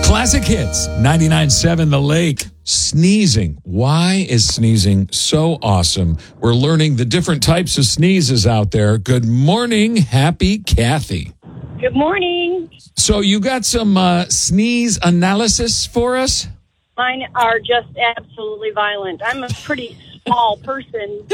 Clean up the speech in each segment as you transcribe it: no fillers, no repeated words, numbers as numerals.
Classic Hits, 99.7 The Lake. Sneezing. Why is sneezing so awesome? We're learning the different types of sneezes out there. Good morning, Happy Kathy. Good morning. So you got some sneeze analysis for us? Mine are just absolutely violent. I'm a pretty small person,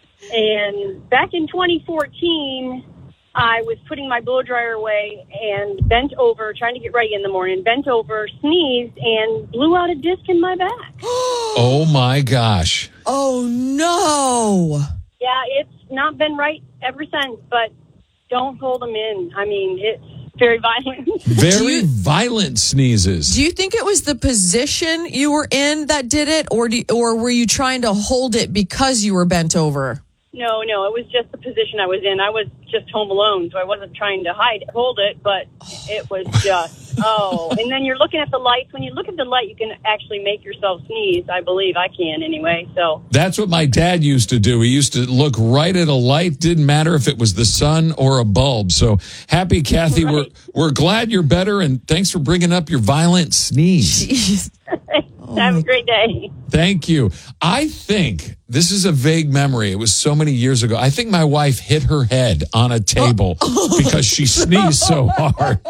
and back in 2014, I was putting my blow dryer away and bent over, trying to get ready in the morning, bent over, sneezed, and blew out a disc in my back. Oh, my gosh. Oh, no. Yeah, it's not been right ever since, but don't hold them in. I mean, it's very violent. Very violent sneezes. Do you think it was the position you were in that did it, or were you trying to hold it because you were bent over? No, it was just the position I was in. I was just home alone, so I wasn't trying to hold it, but it was just, And then you're looking at the lights. When you look at the light, you can actually make yourself sneeze. I believe I can anyway, so. That's what my dad used to do. He used to look right at a light. Didn't matter if it was the sun or a bulb. So, Happy Kathy, Right. we're glad you're better, and thanks for bringing up your violent sneeze. Jeez. Have a great day. Thank you. I think this is a vague memory. It was so many years ago. I think my wife hit her head on a table because she sneezed so hard.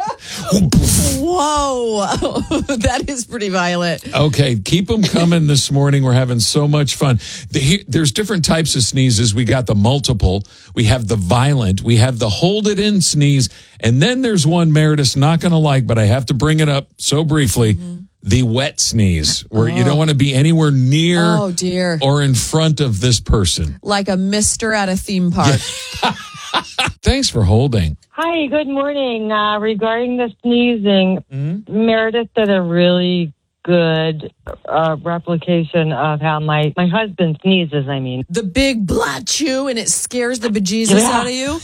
Whoa. That is pretty violent. Okay, keep them coming this morning. We're having so much fun. There's different types of sneezes. We got the multiple. We have the violent. We have the hold it in sneeze. And then there's one Meredith's not going to like, but I have to bring it up so briefly. The wet sneeze, where you don't want to be anywhere near Oh, dear. or in front of this person. Like a mister at a theme park. Thanks for holding. Hi, good morning. Regarding the sneezing, Meredith did a really good replication of how my husband sneezes, The big blah chew, and it scares the bejesus out of you?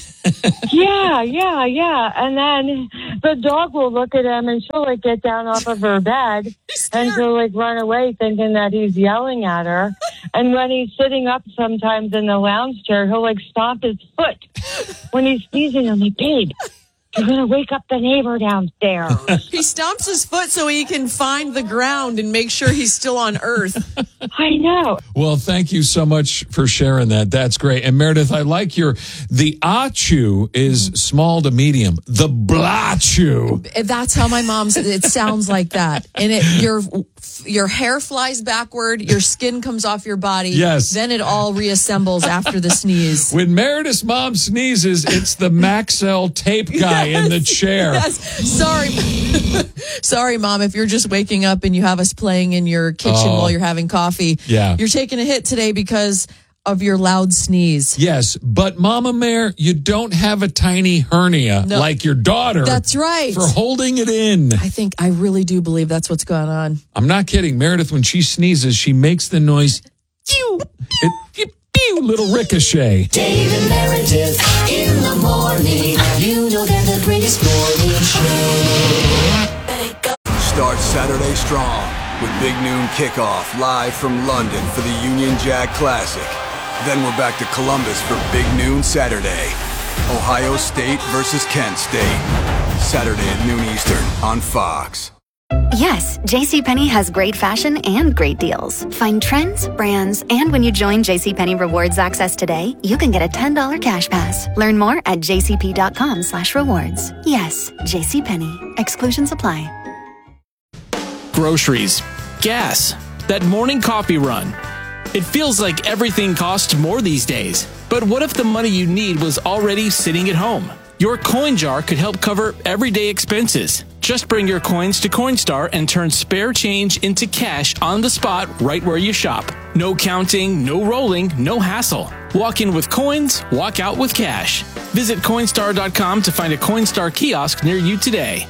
Yeah. And then the dog will look at him and she'll get down off of her bed and she'll run away thinking that he's yelling at her. And when he's sitting up sometimes in the lounge chair, he'll stomp his foot when he's sneezing. I'm like, babe, you're going to wake up the neighbor downstairs. He stomps his foot so he can find the ground and make sure he's still on earth. I know. Well, thank you so much for sharing that. That's great. And Meredith, I like the achu is small to medium. The blachu. That's how my mom's, it sounds like that. And your hair flies backward, your skin comes off your body. Yes. Then it all reassembles after the sneeze. When Meredith's mom sneezes, it's the Maxell tape guy in the chair. Yes. Sorry, Mom, if you're just waking up and you have us playing in your kitchen while you're having coffee. Yeah. You're taking a hit today because of your loud sneeze. Yes, but Mama Mare, you don't have a tiny hernia like your daughter. That's right. For holding it in. I really do believe that's what's going on. I'm not kidding. Meredith, when she sneezes, she makes the noise. Pew, pew, little ricochet. Dave and Meredith in the morning. You know they're the greatest morning show. Start Saturday strong with Big Noon Kickoff live from London for the Union Jack Classic. Then we're back to Columbus for Big Noon Saturday. Ohio State versus Kent State. Saturday at noon Eastern on Fox. Yes, JCPenney has great fashion and great deals. Find trends, brands, and when you join JCPenney Rewards Access today, you can get a $10 cash pass. Learn more at jcp.com/rewards. Yes, JCPenney. Exclusions apply. Groceries, gas, that morning coffee run. It feels like everything costs more these days. But what if the money you need was already sitting at home? Your coin jar could help cover everyday expenses. Just bring your coins to Coinstar and turn spare change into cash on the spot right where you shop. No counting, no rolling, no hassle. Walk in with coins, walk out with cash. Visit Coinstar.com to find a Coinstar kiosk near you today.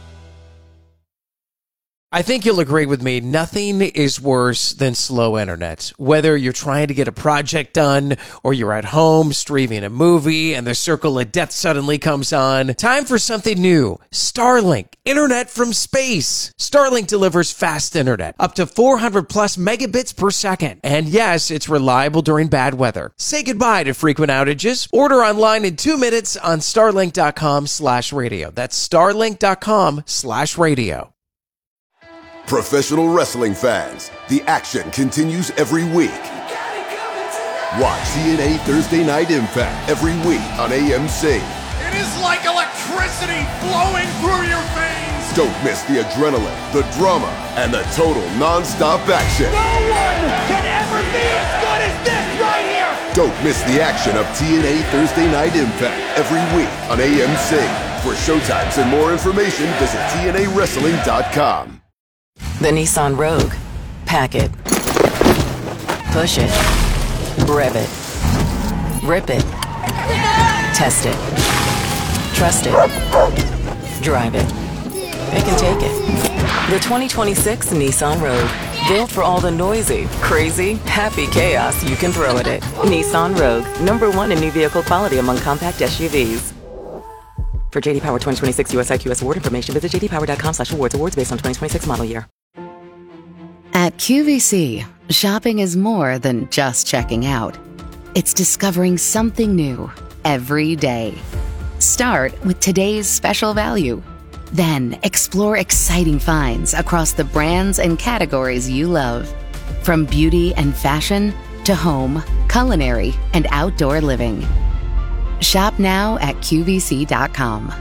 I think you'll agree with me, nothing is worse than slow internet. Whether you're trying to get a project done or you're at home streaming a movie and the circle of death suddenly comes on, time for something new. Starlink, internet from space. Starlink delivers fast internet, up to 400 plus megabits per second. And yes, it's reliable during bad weather. Say goodbye to frequent outages. Order online in 2 minutes on starlink.com/radio. That's starlink.com/radio. Professional wrestling fans, the action continues every week. Watch TNA Thursday Night Impact every week on AMC. It is like electricity flowing through your veins. Don't miss the adrenaline, the drama, and the total non-stop action. No one can ever be as good as this right here. Don't miss the action of TNA Thursday Night Impact every week on AMC. For showtimes and more information, visit TNAWrestling.com. The Nissan Rogue. Pack it. Push it. Rev it. Rip it. Test it. Trust it. Drive it. It can take it. The 2026 Nissan Rogue. Built for all the noisy, crazy, happy chaos you can throw at it. Nissan Rogue. #1 in new vehicle quality among compact SUVs. For JD Power 2026 US IQS award information, visit jdpower.com/awards. Awards based on 2026 model year. At QVC, shopping is more than just checking out. It's discovering something new every day. Start with today's special value. Then explore exciting finds across the brands and categories you love. From beauty and fashion to home, culinary, and outdoor living. Shop now at QVC.com.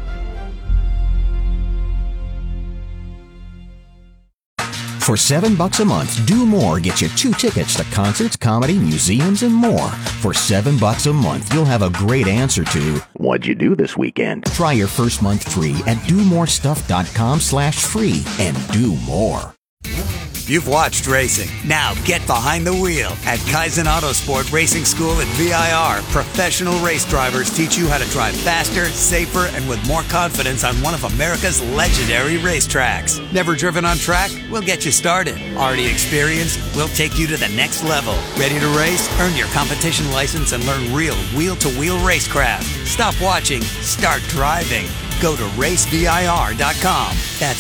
For $7 a month, Do More gets you 2 tickets to concerts, comedy, museums, and more. For $7 a month, you'll have a great answer to, what'd you do this weekend? Try your first month free at domorestuff.com/free and do more. You've watched racing. Now get behind the wheel. At Kaizen Autosport Racing School at VIR, professional race drivers teach you how to drive faster, safer, and with more confidence on one of America's legendary racetracks. Never driven on track? We'll get you started. Already experienced? We'll take you to the next level. Ready to race? Earn your competition license and learn real wheel-to-wheel racecraft. Stop watching. Start driving. Go to racevir.com. That's